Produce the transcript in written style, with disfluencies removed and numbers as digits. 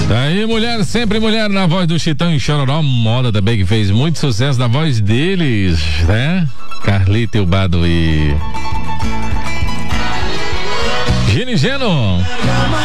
Daí, mulher, sempre mulher, na voz do Chitão e Chororó, moda também, que fez muito sucesso na voz deles, né? Carlita Eubado e Gini Geno.